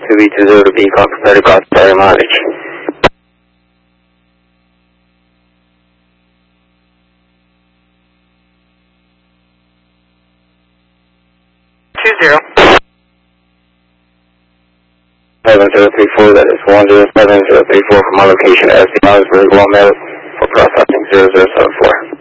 2B20 to B, copy, cross mileage. 7034, that is 107-034 from my location as the Osborne, Guam, for processing 0074.